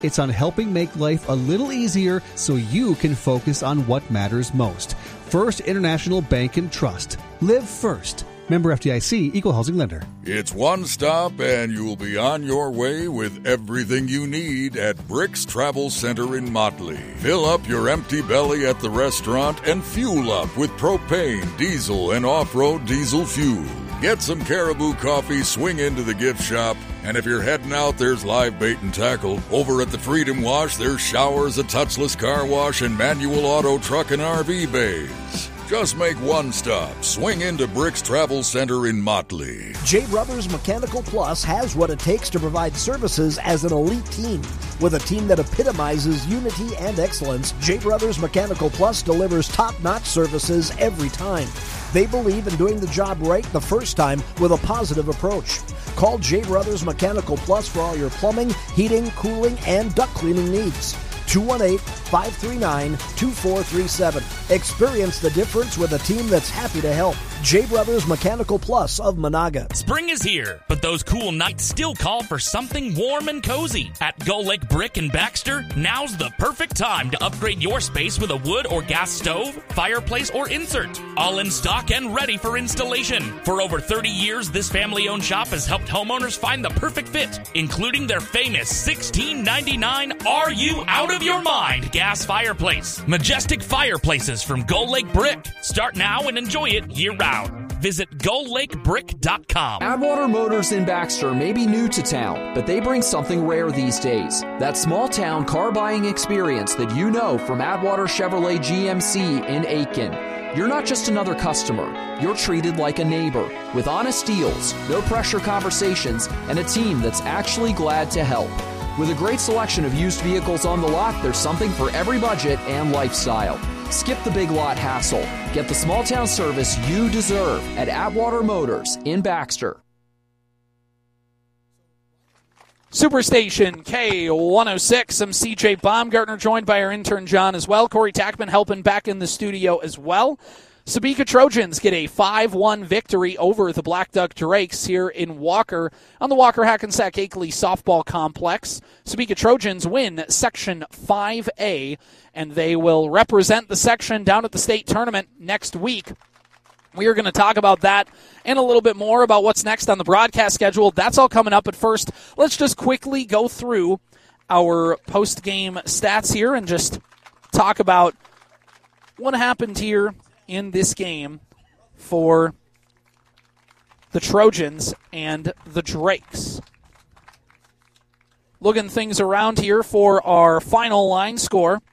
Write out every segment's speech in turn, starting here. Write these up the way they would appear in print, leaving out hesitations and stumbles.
It's on helping make life a little easier so you can focus on what matters most. First International Bank and Trust. Live first. Member FDIC, Equal Housing Lender. It's one stop and you'll be on your way with everything you need at Bricks Travel Center in Motley. Fill up your empty belly at the restaurant and fuel up with propane, diesel, and off-road diesel fuel. Get some Caribou coffee, swing into the gift shop, and if you're heading out, there's live bait and tackle. Over at the Freedom Wash, there's showers, a touchless car wash, and manual auto truck and RV bays. Just make one stop. Swing into Bricks Travel Center in Motley. J. Brothers Mechanical Plus has what it takes to provide services as an elite team. With a team that epitomizes unity and excellence, J. Brothers Mechanical Plus delivers top-notch services every time. They believe in doing the job right the first time with a positive approach. Call J. Brothers Mechanical Plus for all your plumbing, heating, cooling, and duct cleaning needs. 218-539-2437. Experience the difference with a team that's happy to help. J. Brothers Mechanical Plus of Monaga. Spring is here, but those cool nights still call for something warm and cozy. At Gull Lake Brick in Baxter, now's the perfect time to upgrade your space with a wood or gas stove, fireplace, or insert. All in stock and ready for installation. For over 30 years, this family-owned shop has helped homeowners find the perfect fit, including their famous $16.99 Are You Out of Your Mind gas fireplace. Majestic fireplaces from Gull Lake Brick. Start now and enjoy it year-round. Visit GoLakeBrick.com. Atwater Motors in Baxter may be new to town, but they bring something rare these days. That small-town car buying experience that you know from Atwater Chevrolet GMC in Aiken. You're not just another customer. You're treated like a neighbor with honest deals, no-pressure conversations, and a team that's actually glad to help. With a great selection of used vehicles on the lot, there's something for every budget and lifestyle. Skip the big lot hassle. Get the small town service you deserve at Atwater Motors in Baxter. Superstation K106. I'm CJ Baumgartner, joined by our intern John as well. Corey Tackman helping back in the studio as well. Sabika Trojans get a 5-1 victory over the Black Duck Drakes here in Walker on the Walker Hackensack Akeley Softball Complex. Sabika Trojans win Section 5A, and they will represent the section down at the state tournament next week. We are going to talk about that and a little bit more about what's next on the broadcast schedule. That's all coming up. But first, let's just quickly go through our post-game stats here and just talk about what happened here in this game for the Trojans and the Drakes. Looking things around here for our final line score.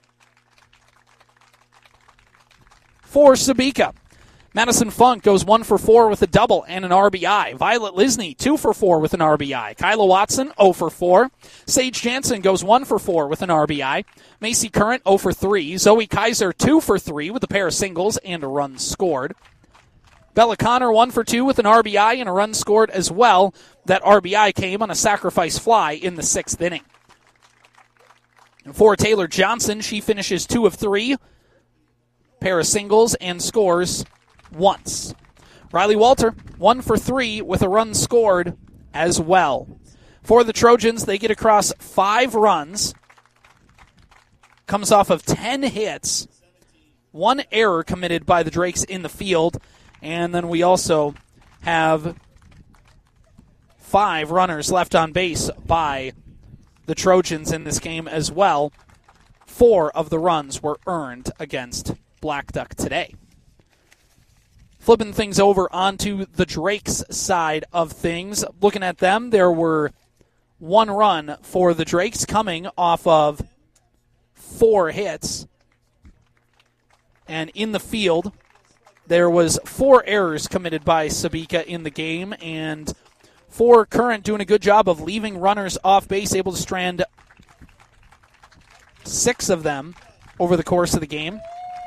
For Sabika, Madison Funk goes 1 for 4 with a double and an RBI. Violet Lisney, 2 for 4 with an RBI. Kyla Watson, 0 for 4. Sage Jansen goes 1 for 4 with an RBI. Macy Current, 0 for 3. Zoe Kaiser, 2 for 3 with a pair of singles and a run scored. Bella Connor, 1 for 2 with an RBI and a run scored as well. That RBI came on a sacrifice fly in the 6th inning. And for Taylor Johnson, she finishes 2 of 3. Pair of singles and scores once. Riley Walter, 1 for 3 with a run scored as well. For the Trojans, they get across 5 runs. Comes off of 10 hits. 1 error committed by the Drakes in the field. And then we also have 5 runners left on base by the Trojans in this game as well. 4 of the runs were earned against Black Duck today. Flipping things over onto the Drakes side of things. Looking at them, there were 1 run for the Drakes coming off of 4 hits. And in the field, there was 4 errors committed by Sabika in the game, and for Current doing a good job of leaving runners off base, able to strand 6 of them over the course of the game.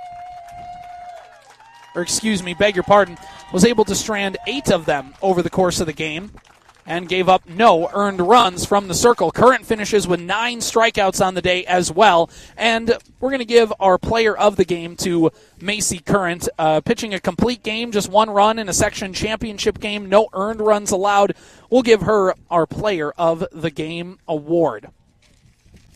Or excuse me, beg your pardon, was able to strand 8 of them over the course of the game and gave up no earned runs from the circle. Current finishes with 9 strikeouts on the day as well. And we're going to give our player of the game to Macy Current, pitching a complete game, just 1 run in a section championship game, no earned runs allowed. We'll give her our player of the game award.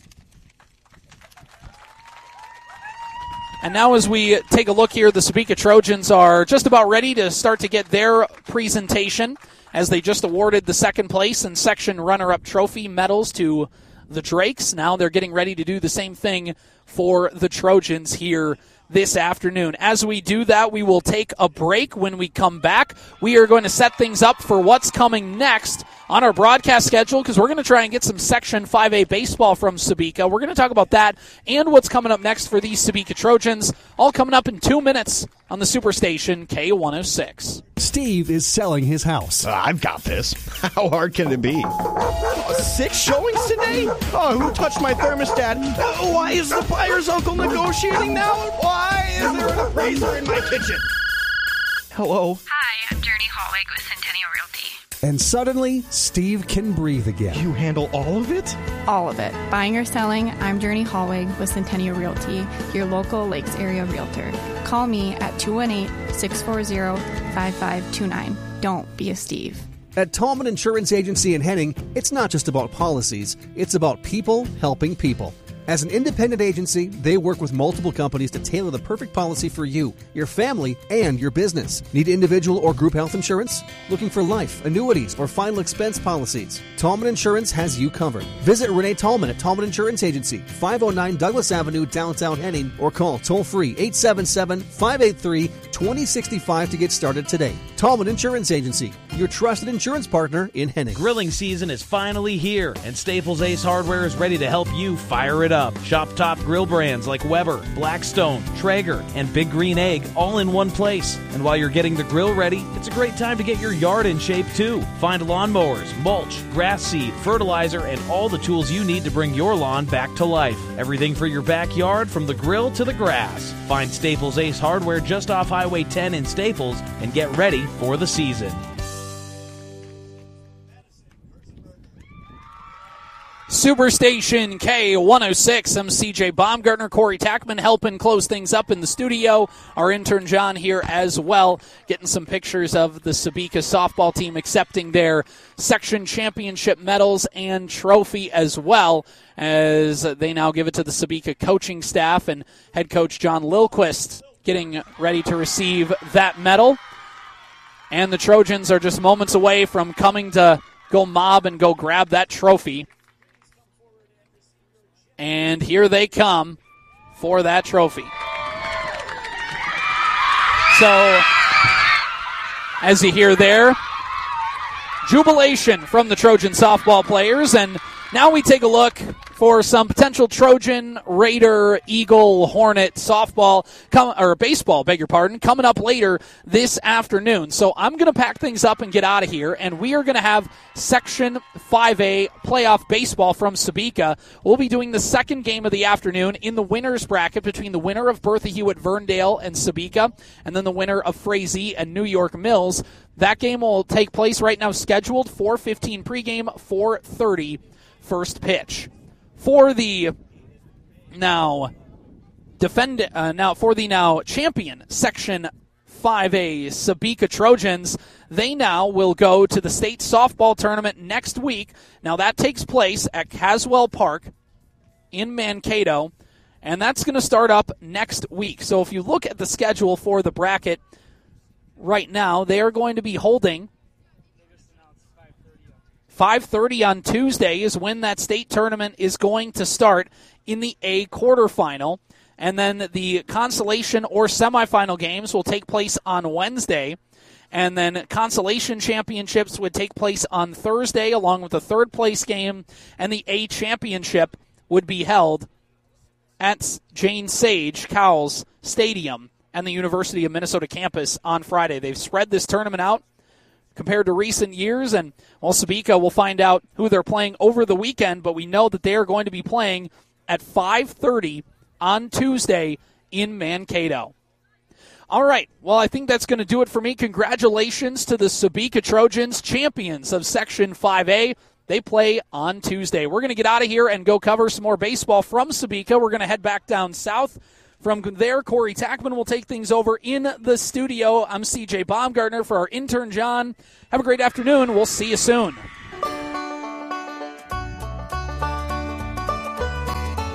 And now as we take a look here, the Sebeka Trojans are just about ready to start to get their presentation as they just awarded the second place and section runner-up trophy medals to the Drakes. Now they're getting ready to do the same thing for the Trojans here this afternoon. As we do that, we will take a break. When we come back, we are going to set things up for what's coming next on our broadcast schedule, because we're going to try and get some Section 5A baseball from Sebeka. We're going to talk about that and what's coming up next for these Sebeka Trojans, all coming up in 2 minutes on the Superstation K106. Steve is selling his house. I've got this. How hard can it be? 6 showings today? Oh, who touched my thermostat? Why is the buyer's uncle negotiating now? Why is there an appraiser in my kitchen? Hello? Hi, I'm Journey Hallweg with Centennial Realty. And suddenly, Steve can breathe again. You handle all of it? All of it. Buying or selling, I'm Journey Hallweg with Centennial Realty, your local Lakes area realtor. Call me at 218-640-5529. Don't be a Steve. At Tallman Insurance Agency in Henning, it's not just about policies, it's about people helping people. As an independent agency, they work with multiple companies to tailor the perfect policy for you, your family, and your business. Need individual or group health insurance? Looking for life, annuities, or final expense policies? Tallman Insurance has you covered. Visit Renee Tallman at Tallman Insurance Agency, 509 Douglas Avenue, downtown Henning, or call toll-free 877-583-2065 to get started today. Tallman Insurance Agency, your trusted insurance partner in Henning. Grilling season is finally here, and Staples Ace Hardware is ready to help you fire it up. Shop top grill brands like Weber, Blackstone, Traeger, and Big Green Egg all in one place. And while you're getting the grill ready, it's a great time to get your yard in shape too. Find lawnmowers, mulch, grass seed, fertilizer, and all the tools you need to bring your lawn back to life. Everything for your backyard, from the grill to the grass. Find Staples Ace Hardware just off Highway 10 in Staples and get ready for the season. Superstation K106. I'm CJ Baumgartner, Corey Tackman helping close things up in the studio. Our intern John here as well, getting some pictures of the Sebeka softball team accepting their section championship medals and trophy, as well as they now give it to the Sebeka coaching staff, and head coach John Lilquist getting ready to receive that medal. And the Trojans are just moments away from coming to go mob and go grab that trophy. And here they come for that trophy. So, as you hear there, jubilation from the Trojan softball players. And now we take a look for some potential Trojan, Raider, Eagle, Hornet softball, baseball, coming up later this afternoon. So I'm going to pack things up and get out of here, and we are going to have Section 5A playoff baseball from Sebeka. We'll be doing the second game of the afternoon in the winner's bracket between the winner of Bertha Hewitt Verndale and Sebeka, and then the winner of Frazee and New York Mills. That game will take place right now, scheduled 4:15 pregame, 4:30 first pitch. For the now champion Section 5A Sebeka Trojans, they now will go to the state softball tournament next week. Now that takes place at Caswell Park in Mankato, and that's going to start up next week. So if you look at the schedule for the bracket right now, they are going to be holding 5:30 on Tuesday is when that state tournament is going to start in the A quarterfinal. And then the consolation or semifinal games will take place on Wednesday. And then consolation championships would take place on Thursday, along with the third place game. And the A championship would be held at Jane Sage Cowles Stadium and the University of Minnesota campus on Friday. They've spread this tournament out compared to recent years, and Sebeka will find out who they're playing over the weekend, but we know that they are going to be playing at 5:30 on Tuesday in Mankato. All right, well, I think that's going to do it for me. Congratulations to the Sebeka Trojans, champions of Section 5A. They play on Tuesday. We're going to get out of here and go cover some more baseball from Sebeka. We're going to head back down south. From there, Corey Tackman will take things over in the studio. I'm CJ Baumgartner for our intern, John. Have a great afternoon. We'll see you soon.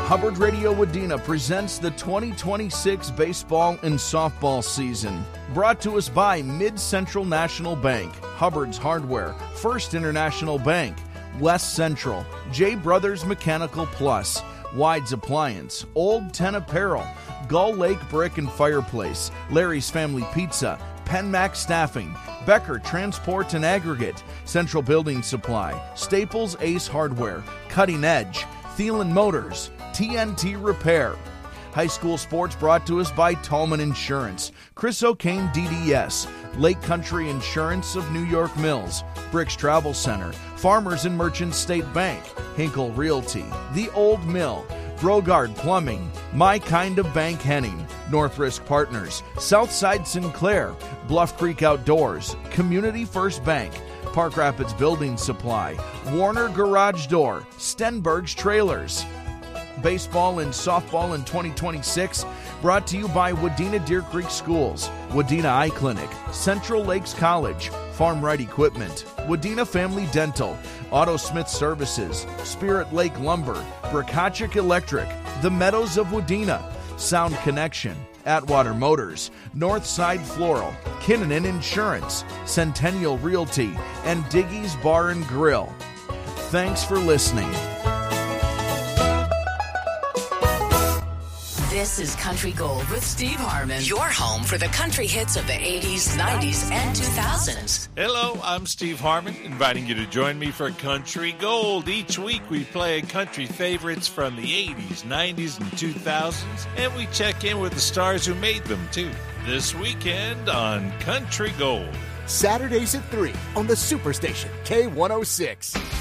Hubbard Radio Wadena presents the 2026 baseball and softball season. Brought to us by Mid-Central National Bank, Hubbard's Hardware, First International Bank, West Central, J. Brothers Mechanical Plus, Wides Appliance, Old 10 Apparel, Gull Lake Brick and Fireplace, Larry's Family Pizza, PenMax Staffing, Becker Transport and Aggregate, Central Building Supply, Staples Ace Hardware, Cutting Edge, Thielen Motors, TNT Repair. High school sports brought to us by Tallman Insurance, Chris O'Kane DDS, Lake Country Insurance of New York Mills, Bricks Travel Center, Farmers and Merchants State Bank, Hinkle Realty, The Old Mill, Brogard Plumbing, My Kind of Bank Henning, Northrisk Partners, Southside Sinclair, Bluff Creek Outdoors, Community First Bank, Park Rapids Building Supply, Warner Garage Door, Stenberg's Trailers. Baseball and softball in 2026 brought to you by Wadena Deer Creek Schools, Wadena Eye Clinic, Central Lakes College, Farm Right Equipment, Wadena Family Dental, Auto Smith Services, Spirit Lake Lumber, Bracachik Electric, The Meadows of Wadena, Sound Connection, Atwater Motors, Northside Floral, Kinnanen Insurance, Centennial Realty, and Diggy's Bar and Grill. Thanks for listening. This is Country Gold with Steve Harmon, your home for the country hits of the 80s, 90s, and 2000s. Hello, I'm Steve Harmon, inviting you to join me for Country Gold. Each week we play country favorites from the 80s, 90s, and 2000s, and we check in with the stars who made them, too. This weekend on Country Gold. Saturdays at 3 on the Superstation K106.